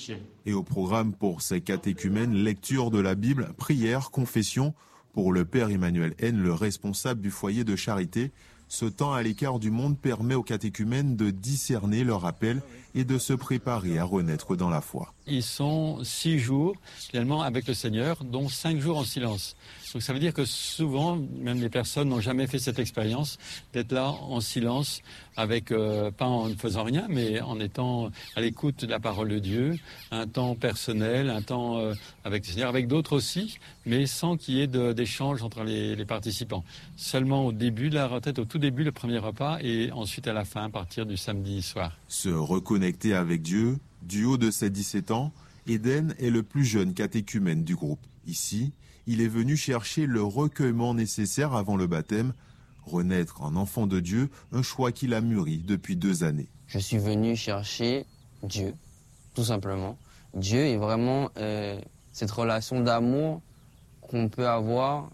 Et au programme pour ces catéchumènes, lecture de la Bible, prière, confession. Pour le père Emmanuel N, le responsable du foyer de charité, ce temps à l'écart du monde permet aux catéchumènes de discerner leur appel et de se préparer à renaître dans la foi. Ils sont 6 jours finalement avec le Seigneur, dont 5 jours en silence. Donc ça veut dire que souvent, même les personnes n'ont jamais fait cette expérience d'être là en silence, avec pas en ne faisant rien, mais en étant à l'écoute de la parole de Dieu, un temps personnel, un temps avec le Seigneur, avec d'autres aussi, mais sans qu'il y ait d'échange entre les participants. Seulement au début de la retraite, au tout début, le premier repas, et ensuite à la fin, à partir du samedi soir. Se reconnecter avec Dieu, du haut de ses 17 ans, Eden est le plus jeune catéchumène du groupe. Ici, il est venu chercher le recueillement nécessaire avant le baptême. Renaître en enfant de Dieu, un choix qu'il a mûri depuis 2 années. Je suis venu chercher Dieu, tout simplement. Dieu est vraiment cette relation d'amour qu'on peut avoir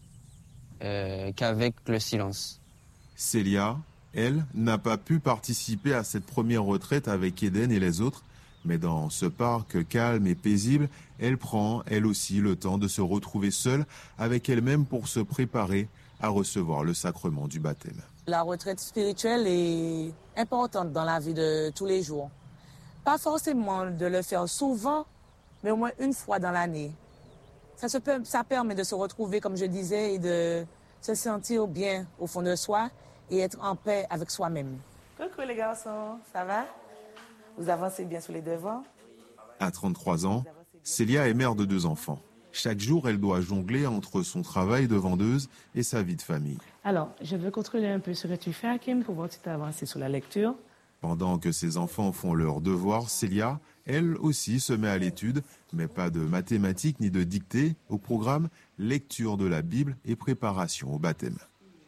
qu'avec le silence. Célia, elle, n'a pas pu participer à cette première retraite avec Eden et les autres, mais dans ce parc calme et paisible, elle prend, elle aussi, le temps de se retrouver seule avec elle-même pour se préparer à recevoir le sacrement du baptême. La retraite spirituelle est importante dans la vie de tous les jours. Pas forcément de le faire souvent, mais au moins une fois dans l'année. Ça permet de se retrouver, comme je disais, et de se sentir bien au fond de soi et être en paix avec soi-même. Coucou les garçons, ça va? Vous avancez bien sur les devants? À 33 ans, Célia est mère de 2 enfants. Chaque jour, elle doit jongler entre son travail de vendeuse et sa vie de famille. Alors, je veux contrôler un peu ce que tu fais, Hakim, pour voir si tu as avancé sur la lecture. Pendant que ses enfants font leurs devoirs, Célia, elle aussi, se met à l'étude, mais pas de mathématiques ni de dictée. Au programme, lecture de la Bible et préparation au baptême.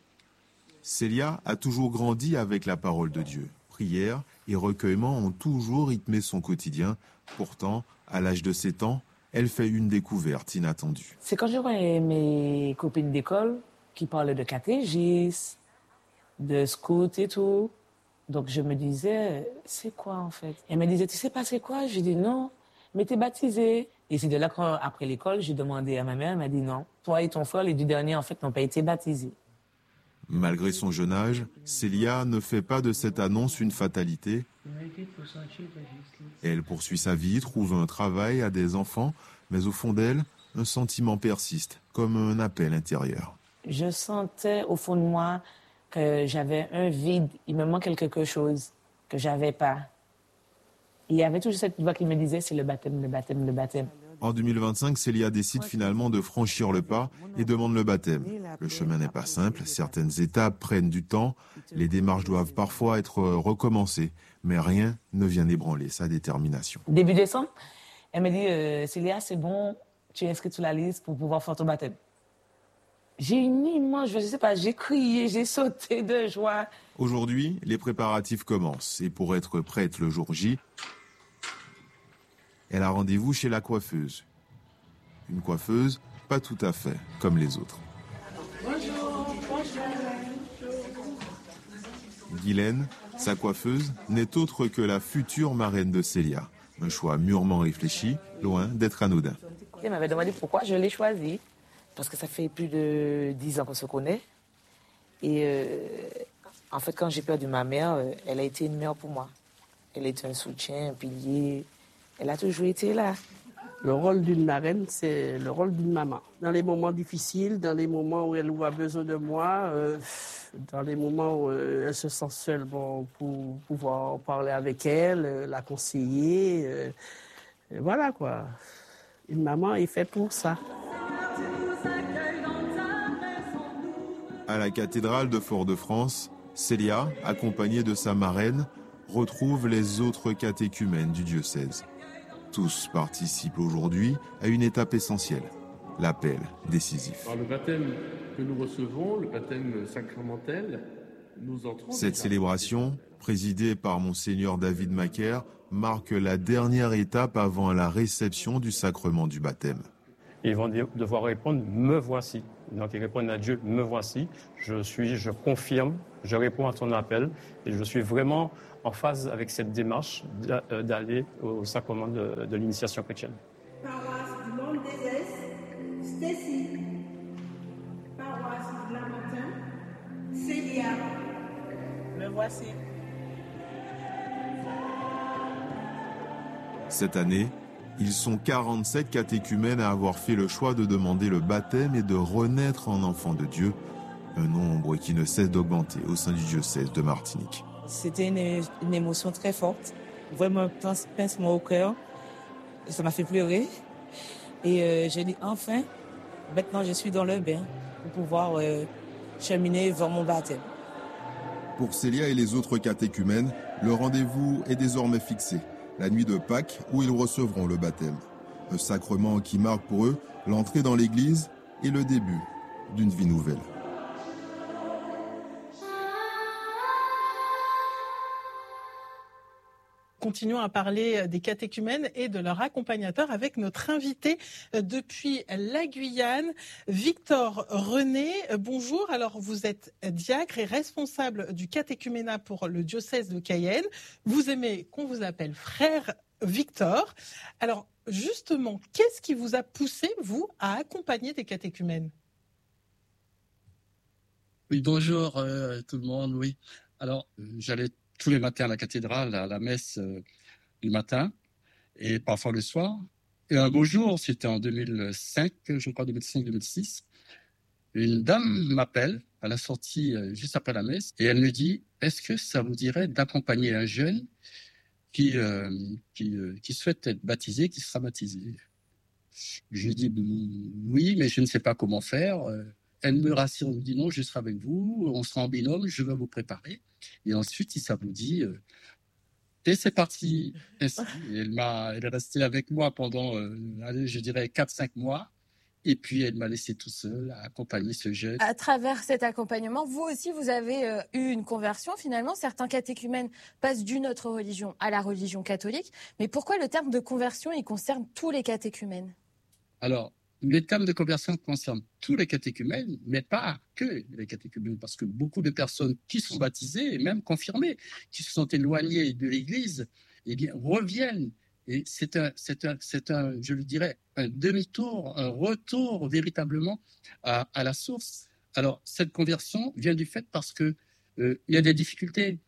Célia a toujours grandi avec la parole de Dieu. Prière et recueillement ont toujours rythmé son quotidien. Pourtant, à l'âge de 7 ans, elle fait une découverte inattendue. C'est quand je voyais mes copines d'école qui parlaient de catéchisme, de scout et tout. Donc je me disais, c'est quoi en fait? Elle me disait, tu sais pas c'est quoi? Je dis non, mais t'es baptisée. Et c'est de là qu'après l'école, j'ai demandé à ma mère, elle m'a dit non. Toi et ton frère, les 2 derniers en fait n'ont pas été baptisés. Malgré son jeune âge, Célia ne fait pas de cette annonce une fatalité. Elle poursuit sa vie, trouve un travail, a des enfants, mais au fond d'elle, un sentiment persiste, comme un appel intérieur. Je sentais au fond de moi que j'avais un vide, il me manquait quelque chose que j'avais pas. Il y avait toujours cette voix qui me disait, c'est le baptême, le baptême, le baptême. En 2025, Célia décide finalement de franchir le pas et demande le baptême. Le chemin n'est pas simple, certaines étapes prennent du temps, les démarches doivent parfois être recommencées, mais rien ne vient ébranler sa détermination. Début décembre, elle me dit, Célia, c'est bon, tu es inscrite sur la liste pour pouvoir faire ton baptême. J'ai une immense joie, je sais pas, j'ai crié, j'ai sauté de joie. Aujourd'hui, les préparatifs commencent et pour être prête le jour J, elle a rendez-vous chez la coiffeuse. Une coiffeuse pas tout à fait comme les autres. Bonjour, Guylaine, sa coiffeuse, n'est autre que la future marraine de Célia. Un choix mûrement réfléchi, loin d'être anodin. Elle m'avait demandé pourquoi je l'ai choisi. Parce que ça fait plus de 10 ans qu'on se connaît. Et en fait, quand j'ai perdu ma mère, elle a été une mère pour moi. Elle était un soutien, un pilier. Elle a toujours été là. Le rôle d'une marraine, c'est le rôle d'une maman. Dans les moments difficiles, dans les moments où elle a besoin de moi, dans les moments où elle se sent seule, bon, pour pouvoir parler avec elle, la conseiller. Voilà quoi. Une maman est faite pour ça. À la cathédrale de Fort-de-France, Célia, accompagnée de sa marraine, retrouve les autres catéchumènes du diocèse. Tous participent aujourd'hui à une étape essentielle, l'appel décisif. Alors, le baptême que nous recevons, le baptême sacramentel, nous entrons... Cette célébration, présidée par Monseigneur David Macaire, marque la dernière étape avant la réception du sacrement du baptême. et ils vont devoir répondre « me voici ». Donc ils répondent à Dieu « me voici ». Je confirme, je réponds à ton appel et je suis vraiment en phase avec cette démarche d'aller au sacrement de l'initiation chrétienne. Paroisse du Monde des Est, Stacy. Paroisse du Lamentin, Célia. Me voici. Cette année, ils sont 47 catéchumènes à avoir fait le choix de demander le baptême et de renaître en enfants de Dieu, un nombre qui ne cesse d'augmenter au sein du diocèse de Martinique. C'était une émotion très forte, vraiment un pincement au cœur. Ça m'a fait pleurer. Et j'ai dit enfin, maintenant je suis dans le bain pour pouvoir cheminer vers mon baptême. Pour Célia et les autres catéchumènes, le rendez-vous est désormais fixé, la nuit de Pâques où ils recevront le baptême. Un sacrement qui marque pour eux l'entrée dans l'Église et le début d'une vie nouvelle. Continuons à parler des catéchumènes et de leur accompagnateur avec notre invité depuis la Guyane, Victor René. Bonjour, alors vous êtes diacre et responsable du catéchuménat pour le diocèse de Cayenne. Vous aimez qu'on vous appelle frère Victor. Alors justement, qu'est-ce qui vous a poussé, vous, à accompagner des catéchumènes ? Oui, bonjour tout le monde, oui. Alors, j'allais tous les matins à la cathédrale, à la messe du matin, et parfois le soir. Et un beau jour, c'était en 2005, je crois 2005-2006, une dame m'appelle à la sortie juste après la messe, et elle me dit « Est-ce que ça vous dirait d'accompagner un jeune qui souhaite être baptisé, qui sera baptisé ?» Je lui dis « Oui, mais je ne sais pas comment faire. » Elle me rassure, elle me dit « Non, je serai avec vous, on sera en binôme, je vais vous préparer. » Et ensuite, si ça vous dit, et c'est parti. Et elle est restée avec moi pendant, je dirais, 4-5 mois. Et puis, elle m'a laissé tout seul à accompagner ce jeune. À travers cet accompagnement, vous aussi, vous avez eu une conversion. Finalement, certains catéchumènes passent d'une autre religion à la religion catholique. Mais pourquoi le terme de conversion, il concerne tous les catéchumènes ? Alors, le terme de conversion concerne tous les catéchumènes, mais pas que les catéchumènes, parce que beaucoup de personnes qui sont baptisées, et même confirmées, qui se sont éloignées de l'Église, eh bien, reviennent. Et c'est un, je le dirais, un demi-tour, un retour véritablement à la source. Alors, cette conversion vient du fait parce que il y a des difficultés,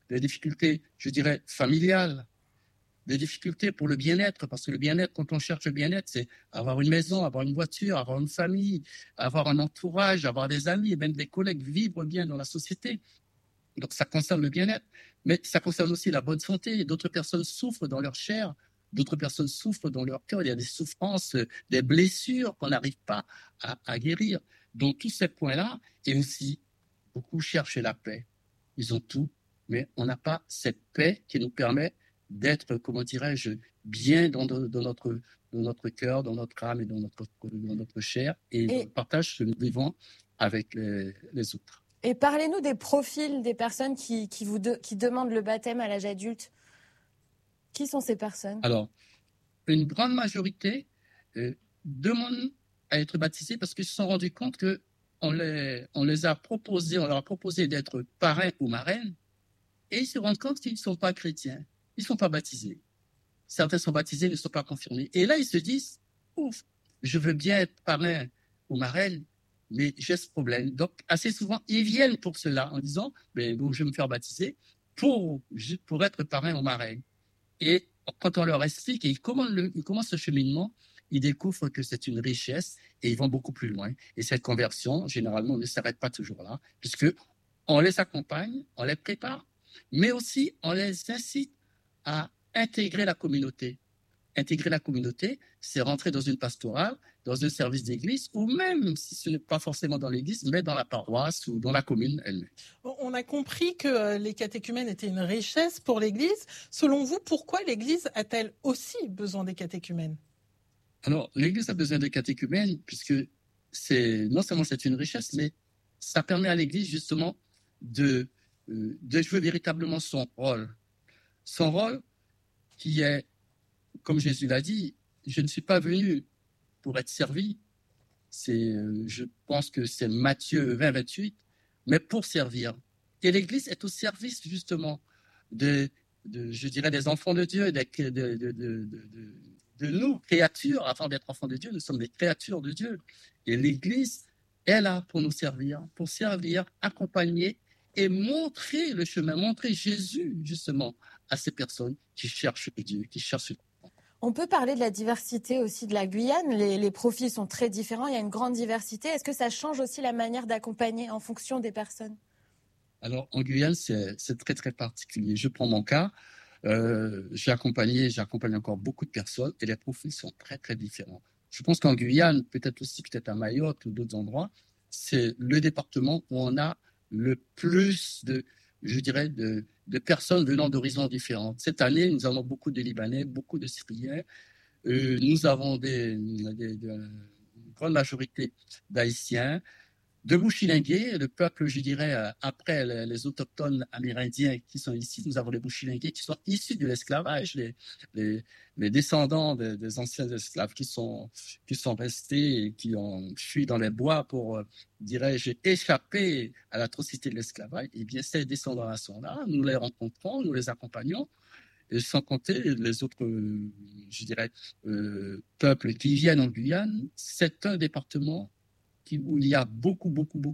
je dirais, familiales, des difficultés pour le bien-être, parce que le bien-être, quand on cherche le bien-être, c'est avoir une maison, avoir une voiture, avoir une famille, avoir un entourage, avoir des amis, et même des collègues, vivre bien dans la société. Donc ça concerne le bien-être, mais ça concerne aussi la bonne santé. D'autres personnes souffrent dans leur chair, d'autres personnes souffrent dans leur cœur. Il y a des souffrances, des blessures qu'on n'arrive pas à guérir. Donc tous ces points-là, et aussi, beaucoup cherchent la paix. Ils ont tout, mais on n'a pas cette paix qui nous permet d'être, comment dirais-je, bien dans notre cœur, dans notre âme et dans notre chair, et dans le partage que nous vivons avec les autres. Et parlez-nous des profils des personnes qui demandent le baptême à l'âge adulte. Qui sont ces personnes ? Alors, une grande majorité demandent à être baptisés parce qu'ils se sont rendus compte qu'on leur a proposé d'être parrain ou marraine, et ils se rendent compte qu'ils ne sont pas chrétiens. Ils ne sont pas baptisés. Certains sont baptisés, ne sont pas confirmés. Et là, ils se disent, ouf, je veux bien être parrain ou marraine, mais j'ai ce problème. Donc, assez souvent, ils viennent pour cela, en disant, bon, je vais me faire baptiser pour être parrain ou marraine. Et quand on leur explique, et ils commencent ce cheminement, ils découvrent que c'est une richesse et ils vont beaucoup plus loin. Et cette conversion, généralement, ne s'arrête pas toujours là, puisque on les accompagne, on les prépare, mais aussi on les incite à intégrer la communauté. Intégrer la communauté, c'est rentrer dans une pastorale, dans un service d'église, ou même, si ce n'est pas forcément dans l'église, mais dans la paroisse ou dans la commune elle-même. On a compris que les catéchumènes étaient une richesse pour l'église. Selon vous, pourquoi l'église a-t-elle aussi besoin des catéchumènes ? Alors, l'église a besoin des catéchumènes, puisque non seulement c'est une richesse, mais ça permet à l'église justement de jouer véritablement son rôle. Son rôle qui est, comme Jésus l'a dit, je ne suis pas venu pour être servi. Je pense que c'est Matthieu 20, 28, mais pour servir. Et l'Église est au service justement je dirais, des enfants de Dieu, de nous, créatures. Avant d'être enfants de Dieu, nous sommes des créatures de Dieu. Et l'Église est là pour nous servir, accompagner et montrer le chemin, montrer Jésus justement à ces personnes qui cherchent Dieu, qui cherchent. On peut parler de la diversité aussi de la Guyane. Les profils sont très différents, il y a une grande diversité. Est-ce que ça change aussi la manière d'accompagner en fonction des personnes? Alors, en Guyane, c'est très, très particulier. Je prends mon cas. J'accompagne encore beaucoup de personnes et les profils sont très, très différents. Je pense qu'en Guyane, peut-être à Mayotte ou d'autres endroits, c'est le département où on a le plus de personnes venant d'horizons différents. Cette année, nous avons beaucoup de Libanais, beaucoup de Syriens. Nous avons une grande majorité d'Haïtiens, de Bouchilingués, le peuple, je dirais, après les autochtones amérindiens qui sont ici. Nous avons les Bouchilingués qui sont issus de l'esclavage, les descendants des anciens esclaves qui sont restés et qui ont fui dans les bois pour, dirais-je, échapper à l'atrocité de l'esclavage. Eh bien, ces descendants-là sont là, nous les rencontrons, nous les accompagnons, et sans compter les autres, je dirais, peuples qui viennent en Guyane. C'est un département où il y a beaucoup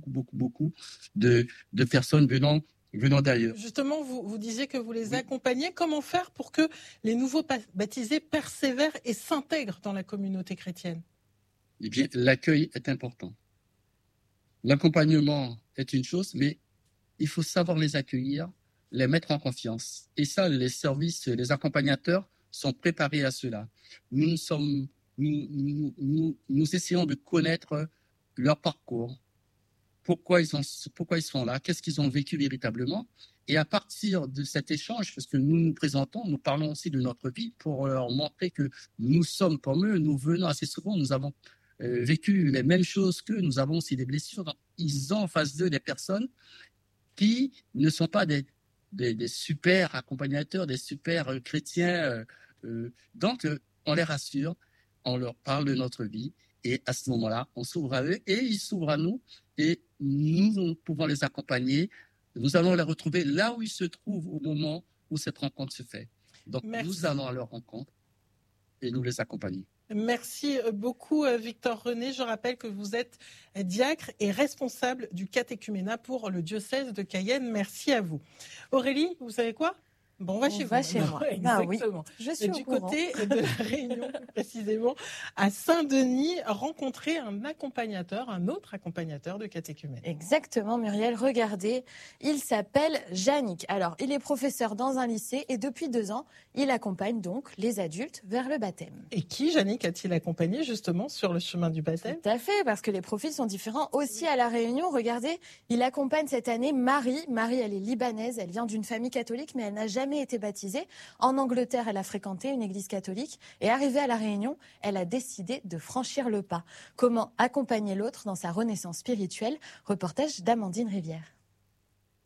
de personnes venant d'ailleurs. Justement, vous disiez que vous les accompagnez. Comment faire pour que les nouveaux baptisés persévèrent et s'intègrent dans la communauté chrétienne? Eh bien, l'accueil est important. L'accompagnement est une chose, mais il faut savoir les accueillir, les mettre en confiance. Et ça, les services, les accompagnateurs sont préparés à cela. Nous essayons de connaître leur parcours, pourquoi ils sont là, qu'est-ce qu'ils ont vécu véritablement. Et à partir de cet échange, parce que nous présentons, nous parlons aussi de notre vie pour leur montrer que nous sommes comme eux, nous venons assez souvent, nous avons vécu les mêmes choses qu'eux, nous avons aussi des blessures. Donc, ils ont en face d'eux des personnes qui ne sont pas des super accompagnateurs, des super chrétiens. Donc, on les rassure, on leur parle de notre vie. Et à ce moment-là, on s'ouvre à eux et ils s'ouvrent à nous. Et nous pouvons les accompagner. Nous allons les retrouver là où ils se trouvent au moment où cette rencontre se fait. Donc, nous allons à leur rencontre et nous les accompagnons. Merci beaucoup, Victor René. Je rappelle que vous êtes diacre et responsable du catéchuménat pour le diocèse de Cayenne. Merci à vous. Aurélie, vous savez quoi? Bon, on va chez moi. Exactement. Oui, je suis du côté de la Réunion, plus précisément, à Saint-Denis, rencontrer un autre accompagnateur de catéchumène. Exactement, Muriel. Regardez, il s'appelle Yannick. Alors, il est professeur dans un lycée et depuis 2 ans, il accompagne donc les adultes vers le baptême. Et qui, Yannick, a-t-il accompagné justement sur le chemin du baptême? Tout à fait, parce que les profils sont différents aussi à la Réunion. Regardez, il accompagne cette année Marie. Marie, elle est libanaise, elle vient d'une famille catholique, mais elle n'a jamais été baptisée. En Angleterre, elle a fréquenté une église catholique et arrivée à La Réunion, elle a décidé de franchir le pas. Comment accompagner l'autre dans sa renaissance spirituelle? Reportage d'Amandine Rivière.